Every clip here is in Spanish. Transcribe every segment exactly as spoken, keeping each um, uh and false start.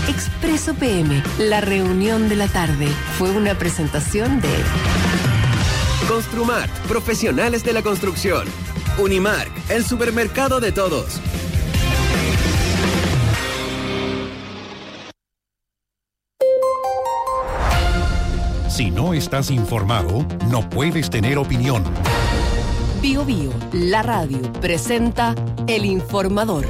Expreso P M, la reunión de la tarde, fue una presentación de Construmart, profesionales de la construcción. Unimark, el supermercado de todos. Si no estás informado, no puedes tener opinión. Bio Bio, la radio, presenta El Informador.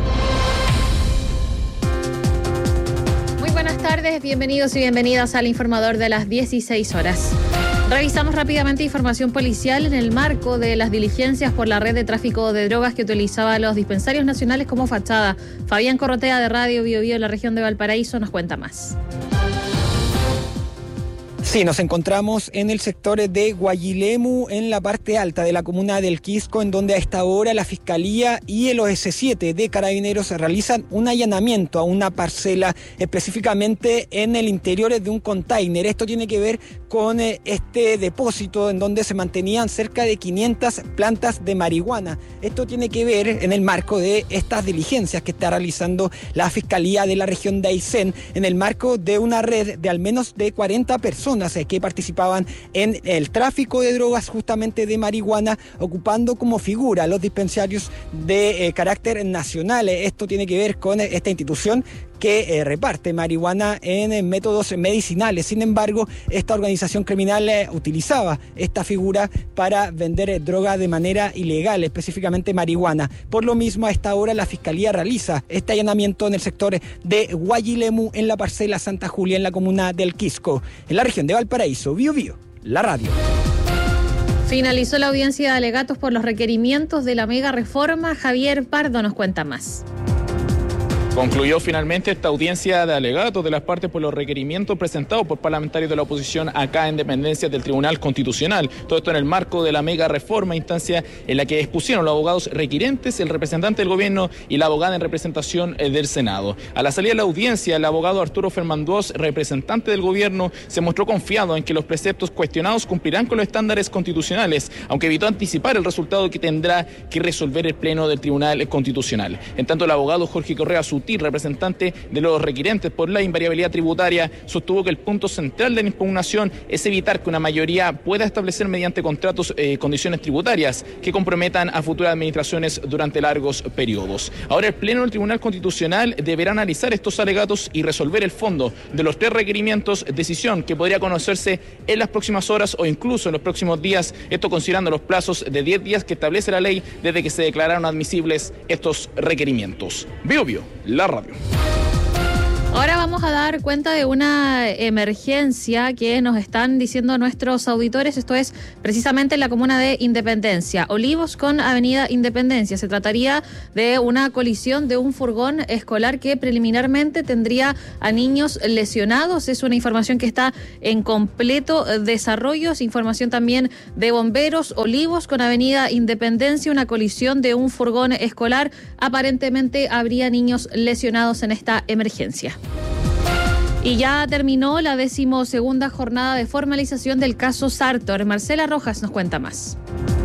Muy buenas tardes, bienvenidos y bienvenidas al Informador de las dieciséis horas. Revisamos rápidamente información policial en el marco de las diligencias por la red de tráfico de drogas que utilizaba los dispensarios nacionales como fachada. Fabián Corrotea de Radio Bio Bio en la región de Valparaíso nos cuenta más. Sí, nos encontramos en el sector de Guayilemu, en la parte alta de la comuna del Quisco, en donde a esta hora la Fiscalía y el O S siete de Carabineros realizan un allanamiento a una parcela, específicamente en el interior de un container. Esto tiene que ver con este depósito en donde se mantenían cerca de quinientas plantas de marihuana. Esto tiene que ver en el marco de estas diligencias que está realizando la Fiscalía de la región de Aysén, en el marco de una red de al menos de cuarenta personas que participaban en el tráfico de drogas, justamente de marihuana, ocupando como figura los dispensarios de eh, carácter nacional. Esto tiene que ver con esta institución que eh, reparte marihuana en eh, métodos medicinales. Sin embargo, esta organización criminal eh, utilizaba esta figura para vender eh, droga de manera ilegal, específicamente marihuana. Por lo mismo, a esta hora la Fiscalía realiza este allanamiento en el sector de Guayilemu, en la parcela Santa Julia, en la comuna del Quisco, en la región de Valparaíso. Bio Bio, la radio. Finalizó la audiencia de alegatos por los requerimientos de la mega reforma. Javier Pardo nos cuenta más. Concluyó finalmente esta audiencia de alegatos de las partes por los requerimientos presentados por parlamentarios de la oposición acá en dependencias del Tribunal Constitucional. Todo esto en el marco de la mega reforma, instancia en la que expusieron los abogados requirentes, el representante del gobierno y la abogada en representación del Senado. A la salida de la audiencia, el abogado Arturo Fernández, representante del gobierno, se mostró confiado en que los preceptos cuestionados cumplirán con los estándares constitucionales, aunque evitó anticipar el resultado que tendrá que resolver el Pleno del Tribunal Constitucional. En tanto, el abogado Jorge Correa Sutil, representante de los requirentes por la invariabilidad tributaria, sostuvo que el punto central de la impugnación es evitar que una mayoría pueda establecer mediante contratos eh, condiciones tributarias que comprometan a futuras administraciones durante largos periodos. Ahora el Pleno del Tribunal Constitucional deberá analizar estos alegatos y resolver el fondo de los tres requerimientos, decisión que podría conocerse en las próximas horas o incluso en los próximos días, esto considerando los plazos de diez días que establece la ley desde que se declararon admisibles estos requerimientos. Bio Bio, la radio. Ahora vamos a dar cuenta de una emergencia que nos están diciendo nuestros auditores. Esto es precisamente en la comuna de Independencia, Olivos con Avenida Independencia. Se trataría de una colisión de un furgón escolar que preliminarmente tendría a niños lesionados. Es una información que está en completo desarrollo. Es información también de bomberos. Olivos con Avenida Independencia, una colisión de un furgón escolar. Aparentemente habría niños lesionados en esta emergencia. Y ya terminó la decimosegunda jornada de formalización del caso Sartor. Marcela Rojas nos cuenta más.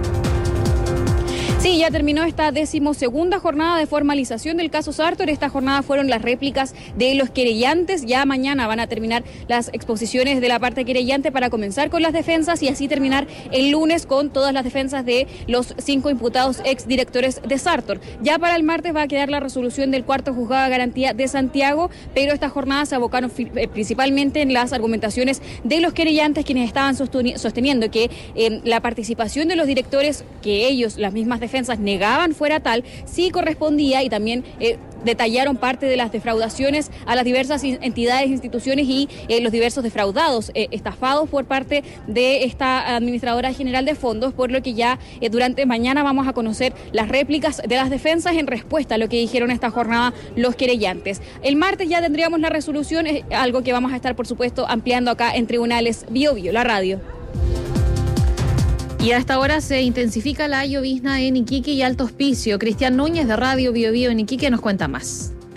Sí, ya terminó esta decimosegunda jornada de formalización del caso Sartor. Esta jornada fueron las réplicas de los querellantes. Ya mañana van a terminar las exposiciones de la parte querellante para comenzar con las defensas y así terminar el lunes con todas las defensas de los cinco imputados exdirectores de Sartor. Ya para el martes va a quedar la resolución del cuarto juzgado de garantía de Santiago, pero esta jornada se abocaron principalmente en las argumentaciones de los querellantes, quienes estaban sosteniendo que eh, la participación de los directores, que ellos, las mismas defensas, negaban fuera tal, sí correspondía, y también eh, detallaron parte de las defraudaciones a las diversas entidades, instituciones y eh, los diversos defraudados, eh, estafados por parte de esta administradora general de fondos, por lo que ya eh, durante mañana vamos a conocer las réplicas de las defensas en respuesta a lo que dijeron esta jornada los querellantes. El martes ya tendríamos la resolución, es algo que vamos a estar, por supuesto, ampliando acá en Tribunales Bio Bio, la radio. Y a esta hora se intensifica la llovizna en Iquique y Alto Hospicio. Cristian Núñez de Radio Bio Bio en Iquique nos cuenta más.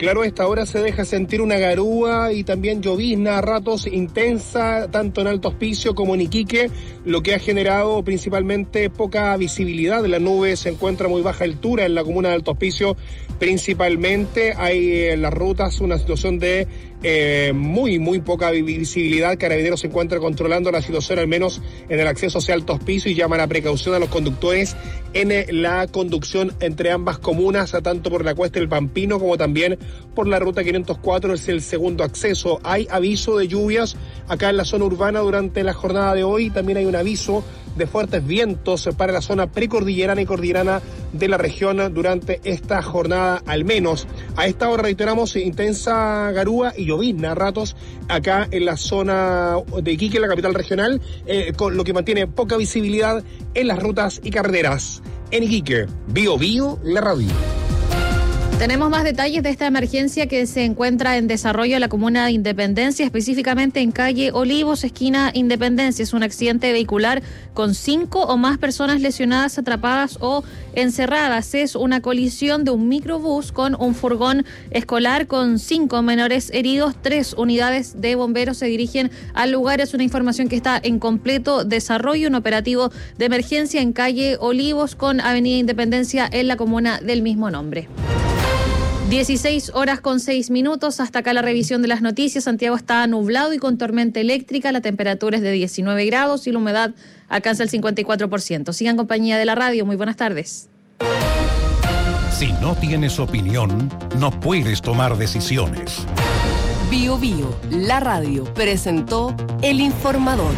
Claro, a esta hora se deja sentir una garúa y también llovizna a ratos intensa, tanto en Alto Hospicio como en Iquique, lo que ha generado principalmente poca visibilidad. La nube se encuentra a muy baja altura en la comuna de Alto Hospicio, principalmente hay en las rutas una situación de eh, muy, muy poca visibilidad. Carabineros se encuentra controlando la situación, al menos en el acceso hacia Alto Hospicio, y llaman a precaución a los conductores en la conducción entre ambas comunas, tanto por la Cuesta del Pampino como también por la ruta quinientos cuatro, es el segundo acceso. Hay aviso de lluvias acá en la zona urbana durante la jornada de hoy. También hay un aviso de fuertes vientos para la zona precordillerana y cordillerana de la región durante esta jornada, al menos. A esta hora, reiteramos, intensa garúa y llovizna a ratos acá en la zona de Iquique, la capital regional, eh, con lo que mantiene poca visibilidad en las rutas y carreteras. En Iquique, Bio Bio, la radio. Tenemos más detalles de esta emergencia que se encuentra en desarrollo en la comuna de Independencia, específicamente en calle Olivos, esquina Independencia. Es un accidente vehicular con cinco o más personas lesionadas, atrapadas o encerradas. Es una colisión de un microbús con un furgón escolar con cinco menores heridos. Tres unidades de bomberos se dirigen al lugar. Es una información que está en completo desarrollo. Un operativo de emergencia en calle Olivos con avenida Independencia en la comuna del mismo nombre. dieciséis horas con seis minutos, hasta acá la revisión de las noticias. Santiago está nublado y con tormenta eléctrica, la temperatura es de diecinueve grados y la humedad alcanza el cincuenta y cuatro por ciento. Sigan compañía de la radio, muy buenas tardes. Si no tienes opinión, no puedes tomar decisiones. Bio Bio, la radio, presentó El Informador.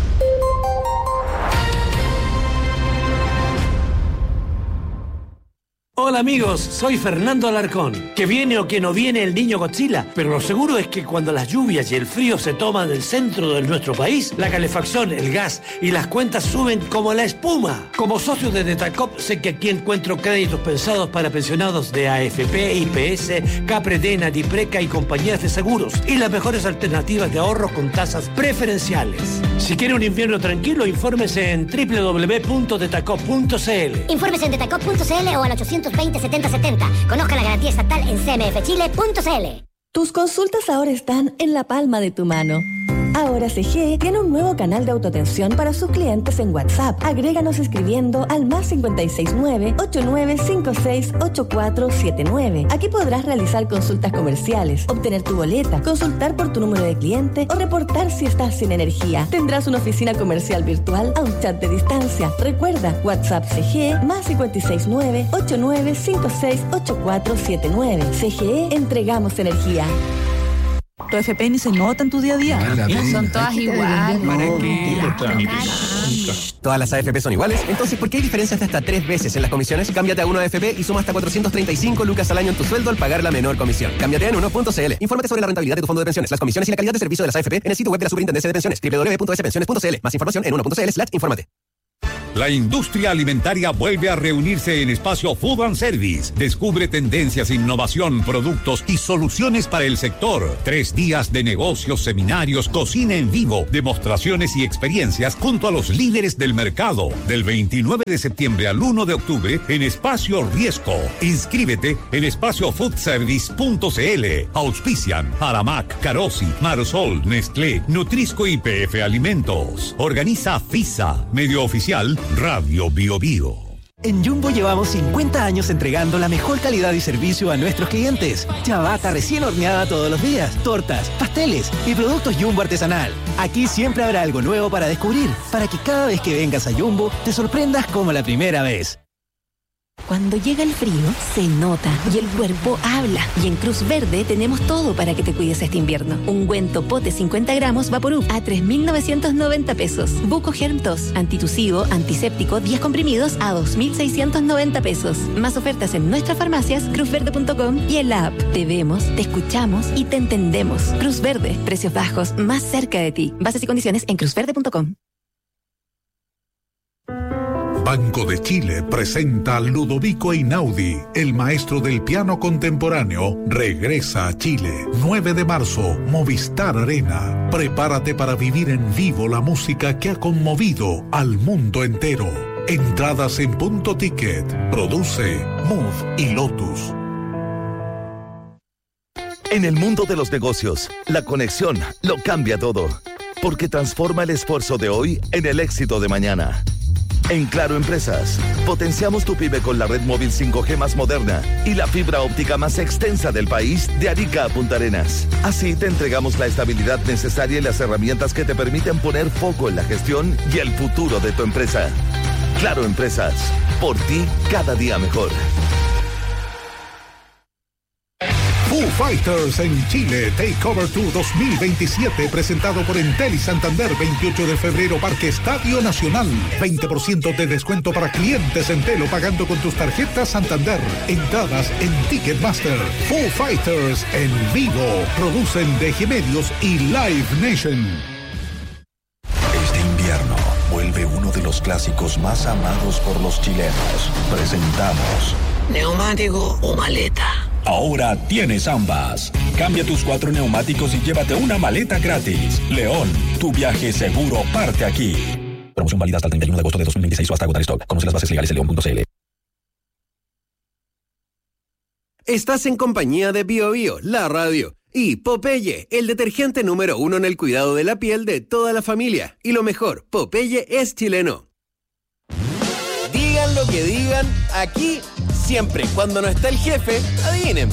Hola amigos, soy Fernando Alarcón. Que viene o que no viene el niño Godzilla, pero lo seguro es que cuando las lluvias y el frío se toman el centro de nuestro país, la calefacción, el gas y las cuentas suben como la espuma. Como socio de Detacop, sé que aquí encuentro créditos pensados para pensionados de A F P, I P S, Capredena, Dipreca y compañías de seguros, y las mejores alternativas de ahorro con tasas preferenciales. Si quiere un invierno tranquilo, infórmese en doble u doble u doble u punto detacop punto c l. Infórmese en detacop punto c l o al ochocientos veinte setenta setenta. Conozca la garantía estatal en c m f chile punto c l. Tus consultas ahora están en la palma de tu mano. Ahora C G tiene un nuevo canal de autoatención para sus clientes en WhatsApp. Agréganos escribiendo al más cinco seis nueve, ocho nueve cinco seis, ocho cuatro siete nueve. Aquí podrás realizar consultas comerciales, obtener tu boleta, consultar por tu número de cliente o reportar si estás sin energía. Tendrás una oficina comercial virtual a un chat de distancia. Recuerda, WhatsApp C G más cinco seis nueve, ocho nueve cinco seis, ocho cuatro siete nueve. C G E, entregamos energía. Tu F P ni se nota en tu día a día. No son todas iguales. ¿Para qué? ¿Todas las A F P son iguales? Entonces, ¿por qué hay diferencias de hasta tres veces en las comisiones? Cámbiate a uno A F P y suma hasta cuatrocientos treinta y cinco lucas al año en tu sueldo al pagar la menor comisión. Cámbiate en uno punto c l. Infórmate sobre la rentabilidad de tu fondo de pensiones, las comisiones y la calidad de servicio de las A F P en el sitio web de la Superintendencia de Pensiones, doble u doble u doble u punto s pensiones punto c l. Más información en uno punto c l slash infórmate. La industria alimentaria vuelve a reunirse en Espacio Food and Service. Descubre tendencias, innovación, productos y soluciones para el sector. Tres días de negocios, seminarios, cocina en vivo, demostraciones y experiencias junto a los líderes del mercado. Del veintinueve de septiembre al uno de octubre en Espacio Riesco. Inscríbete en espacio food service punto c l. Auspician Aramac, Carosi, Marsol, Nestlé, Nutrisco y P F Alimentos. Organiza FISA, medio oficial Radio Bio Bio. En Jumbo llevamos cincuenta años entregando la mejor calidad y servicio a nuestros clientes. Ciabatta recién horneada todos los días, tortas, pasteles y productos Jumbo artesanal. Aquí siempre habrá algo nuevo para descubrir, para que cada vez que vengas a Jumbo te sorprendas como la primera vez. Cuando llega el frío, se nota y el cuerpo habla. Y en Cruz Verde tenemos todo para que te cuides este invierno. Ungüento Pote cincuenta gramos Vaporub a tres mil novecientos noventa pesos. Buco Germ Tos, antitusivo, antiséptico, diez comprimidos a dos mil seiscientos noventa pesos. Más ofertas en nuestras farmacias, cruz verde punto com y en la app. Te vemos, te escuchamos y te entendemos. Cruz Verde, precios bajos, más cerca de ti. Bases y condiciones en cruz verde punto com. Banco de Chile presenta a Ludovico Einaudi, el maestro del piano contemporáneo, regresa a Chile. nueve de marzo, Movistar Arena. Prepárate para vivir en vivo la música que ha conmovido al mundo entero. Entradas en Punto Ticket. Produce Move y Lotus. En el mundo de los negocios, la conexión lo cambia todo, porque transforma el esfuerzo de hoy en el éxito de mañana. En Claro Empresas, potenciamos tu pyme con la red móvil cinco G más moderna y la fibra óptica más extensa del país de Arica a Punta Arenas. Así te entregamos la estabilidad necesaria y las herramientas que te permiten poner foco en la gestión y el futuro de tu empresa. Claro Empresas, por ti cada día mejor. Foo Fighters en Chile, Takeover Tour dos mil veintisiete, presentado por Entel y Santander, veintiocho de febrero, Parque Estadio Nacional. veinte por ciento de descuento para clientes Entel o pagando con tus tarjetas Santander. Entradas en Ticketmaster. Foo Fighters en vivo. Producen D G Medios y Live Nation. Este invierno vuelve uno de los clásicos más amados por los chilenos. Presentamos ¿neumático o maleta? Ahora tienes ambas. Cambia tus cuatro neumáticos y llévate una maleta gratis. León, tu viaje seguro parte aquí. Promoción válida hasta el treinta y uno de agosto de dos mil veintiséis o hasta agotar stock. Conoce las bases legales en león punto c l. Estás en compañía de Bio Bio, la radio, y Popeye, el detergente número uno en el cuidado de la piel de toda la familia. Y lo mejor, Popeye es chileno. Digan lo que digan, aquí siempre, cuando no está el jefe, adivinen.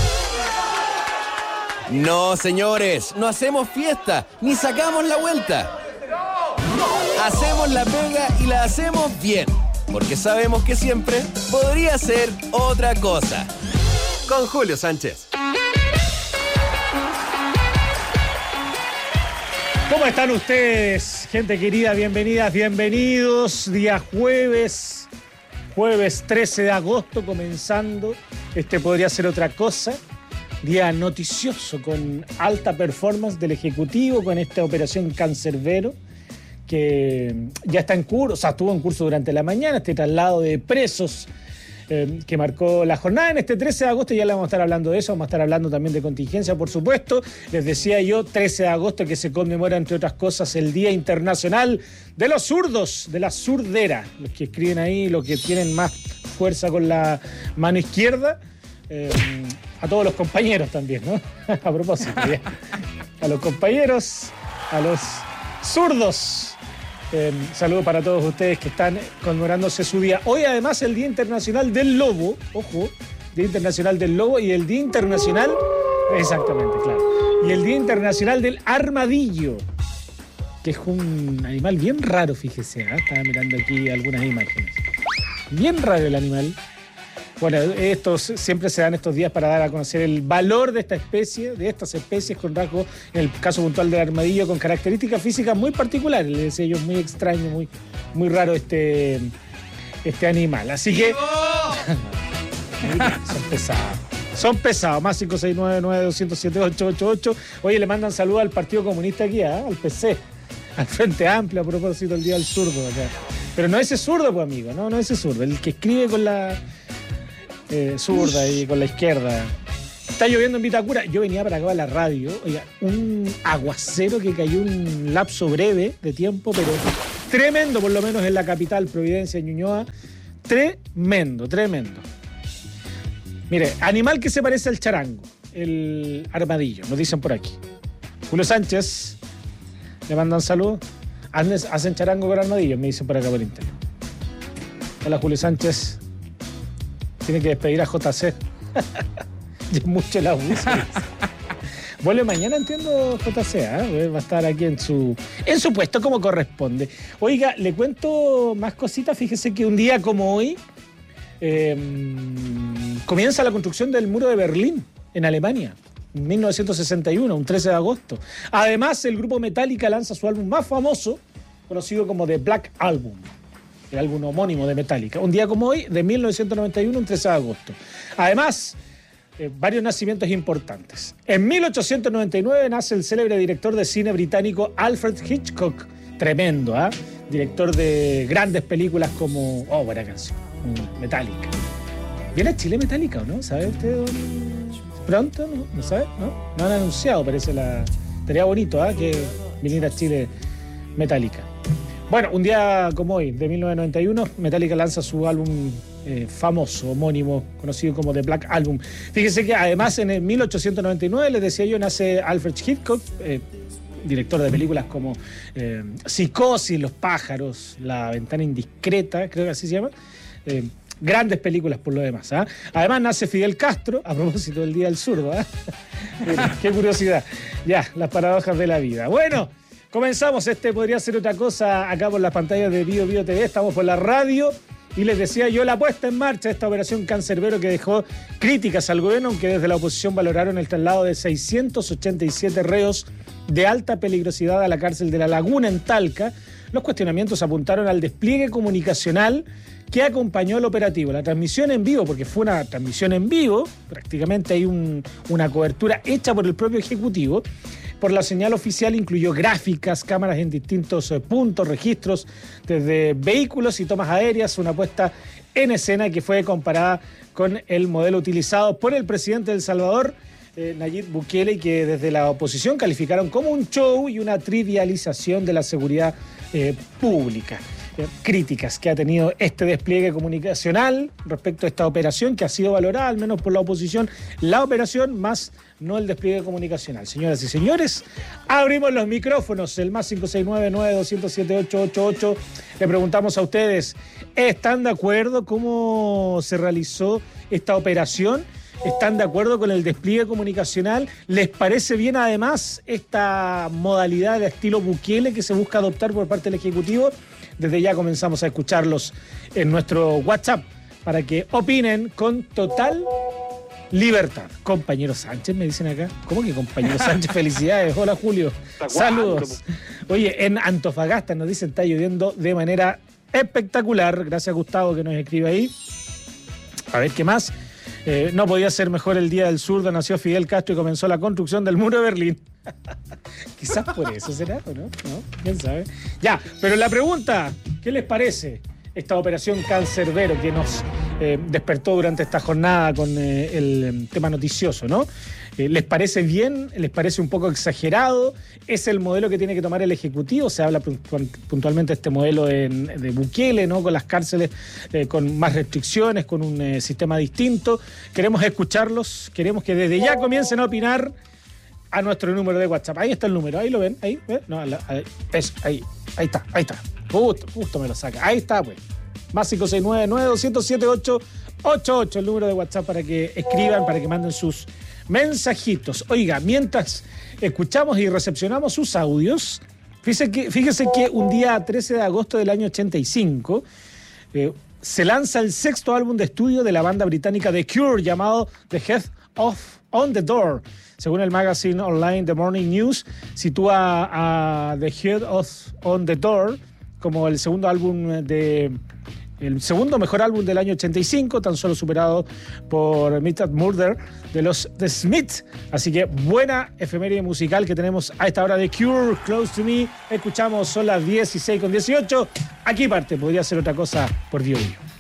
No, señores, no hacemos fiesta, ni sacamos la vuelta. Hacemos la pega y la hacemos bien, porque sabemos que siempre podría ser otra cosa. Con Julio Sánchez. ¿Cómo están ustedes, gente querida? Bienvenidas, bienvenidos. Día jueves, jueves trece de agosto, comenzando. Este podría ser otra cosa. Día noticioso, con alta performance del Ejecutivo, con esta operación Cancerbero, que ya está en curso, o sea, estuvo en curso durante la mañana, este traslado de presos eh, que marcó la jornada en este trece de agosto. Ya le vamos a estar hablando de eso, vamos a estar hablando también de contingencia, por supuesto. Les decía yo, trece de agosto, que se conmemora, entre otras cosas, el Día Internacional de los Zurdos, de la zurdera, los que escriben ahí, los que tienen más fuerza con la mano izquierda. Eh, a todos los compañeros también, ¿no? A propósito, ya. A los compañeros, a los zurdos. Eh, saludo para todos ustedes que están conmemorándose su día. Hoy además el Día Internacional del Lobo, ojo, Día Internacional del Lobo, y el Día Internacional, exactamente, claro, y el Día Internacional del Armadillo, que es un animal bien raro, fíjese, ¿eh? Estaba mirando aquí algunas imágenes. Bien raro el animal. Bueno, estos siempre se dan estos días para dar a conocer el valor de esta especie, de estas especies con rasgos, en el caso puntual del armadillo, con características físicas muy particulares. Les decía yo, muy extraño, muy, muy raro este, este animal. Así que son pesados. Son pesados. Más cinco seis nueve nueve dos cero siete ocho ocho ocho. Oye, le mandan saludos al Partido Comunista aquí, ¿eh? Al P C, al Frente Amplio, a propósito del Día del Zurdo acá. Pero no ese zurdo, pues, amigo, no, no ese zurdo, el que escribe con la Eh, zurda y con la izquierda. Está lloviendo en Vitacura. Yo venía para acá a la radio. Oiga, un aguacero que cayó un lapso breve de tiempo, pero tremendo, por lo menos en la capital, Providencia, Ñuñoa. Tremendo, tremendo. Mire, animal que se parece al charango, el armadillo, nos dicen por aquí. Julio Sánchez, le mandan saludos. Hacen charango con armadillo, me dicen por acá por internet. Hola, Julio Sánchez. Tiene que despedir a J C. Es mucho el abuso. Vuelve mañana, entiendo, J C, ¿eh? Va a estar aquí en su, en su puesto como corresponde. Oiga, le cuento más cositas. Fíjese que un día como hoy eh, comienza la construcción del muro de Berlín en Alemania, en mil novecientos sesenta y uno, un trece de agosto. Además, el grupo Metallica lanza su álbum más famoso, conocido como The Black Album, el álbum homónimo de Metallica. Un día como hoy, de mil novecientos noventa y uno, un trece de agosto. Además, eh, varios nacimientos importantes. En mil ochocientos noventa y nueve nace el célebre director de cine británico Alfred Hitchcock. Tremendo, ¿ah? ¿eh? Director de grandes películas como... Oh, buena canción. Metallica. ¿Viene a Chile Metallica o no? ¿Sabe usted? ¿Pronto? ¿No? ¿No sabe? ¿No? No han anunciado, parece la... Sería bonito, ¿ah? ¿eh? Que viniera a Chile Metallica. Bueno, un día como hoy, de mil novecientos noventa y uno, Metallica lanza su álbum eh, famoso, homónimo, conocido como The Black Album. Fíjese que además en el mil ochocientos noventa y nueve, les decía yo, nace Alfred Hitchcock, eh, director de películas como eh, Psicosis, Los pájaros, La ventana indiscreta, creo que así se llama. Eh, grandes películas por lo demás. ¿eh? Además nace Fidel Castro, a propósito del Día del Zurdo. ¿eh? Mira, qué curiosidad. Ya, las paradojas de la vida. Bueno, comenzamos. Este podría ser otra cosa acá por las pantallas de Bio Bio T V. Estamos por la radio. Y les decía yo la puesta en marcha de esta operación Cancerbero que dejó críticas al gobierno, aunque desde la oposición valoraron el traslado de seiscientos ochenta y siete reos de alta peligrosidad a la cárcel de La Laguna en Talca. Los cuestionamientos apuntaron al despliegue comunicacional que acompañó el operativo. La transmisión en vivo, porque fue una transmisión en vivo, prácticamente hay un, una cobertura hecha por el propio Ejecutivo. Por la señal oficial incluyó gráficas, cámaras en distintos eh, puntos, registros desde vehículos y tomas aéreas, una puesta en escena que fue comparada con el modelo utilizado por el presidente de El Salvador, eh, Nayib Bukele, y que desde la oposición calificaron como un show y una trivialización de la seguridad eh, pública. Eh, críticas que ha tenido este despliegue comunicacional respecto a esta operación que ha sido valorada, al menos por la oposición, la operación más no el despliegue comunicacional. Señoras y señores, abrimos los micrófonos, el más cinco seis nueve, nueve dos cero siete, ocho ocho ocho. Le preguntamos a ustedes, ¿están de acuerdo cómo se realizó esta operación? ¿Están de acuerdo con el despliegue comunicacional? ¿Les parece bien además esta modalidad de estilo Bukele que se busca adoptar por parte del Ejecutivo? Desde ya comenzamos a escucharlos en nuestro WhatsApp para que opinen con total libertad. Compañero Sánchez, me dicen acá. ¿Cómo que compañero Sánchez? Felicidades. Hola, Julio. Saludos. Oye, en Antofagasta nos dicen está lloviendo de manera espectacular. Gracias, Gustavo, que nos escribe ahí. A ver, ¿qué más? Eh, no podía ser mejor el Día del Zurdo. Nació Fidel Castro y comenzó la construcción del muro de Berlín. Quizás por eso será, ¿o no? ¿No? ¿Quién sabe? Ya, pero la pregunta, ¿qué les parece esta operación Cancerbero que nos eh, despertó durante esta jornada con eh, el eh, tema noticioso, ¿no? Eh, ¿Les parece bien? ¿Les parece un poco exagerado? ¿Es el modelo que tiene que tomar el Ejecutivo? Se habla puntualmente de este modelo de, de Bukele, ¿no? Con las cárceles, eh, con más restricciones, con un eh, sistema distinto. Queremos escucharlos, queremos que desde ya comiencen a opinar a nuestro número de WhatsApp. Ahí está el número, ahí lo ven, ahí, ¿eh? No, ahí, eso, ahí, ahí está, ahí está. Justo, justo me lo saca. Ahí está, pues. Más cinco seis nueve, nueve dos cero siete, ocho ocho ocho, el número de WhatsApp para que escriban, para que manden sus mensajitos. Oiga, mientras escuchamos y recepcionamos sus audios, fíjese que, fíjese que un día trece de agosto del año ochenta y cinco eh, se lanza el sexto álbum de estudio de la banda británica The Cure llamado The Head of On the Door. Según el magazine online The Morning News, sitúa a The Head of On the Door como el segundo álbum de el segundo mejor álbum del año ochenta y cinco, tan solo superado por Midnight Murder de los The Smiths. Así que buena efeméride musical que tenemos a esta hora de Cure, Close to Me. Escuchamos, son las dieciséis con dieciocho. Aquí parte, podría ser otra cosa por Bio Bio.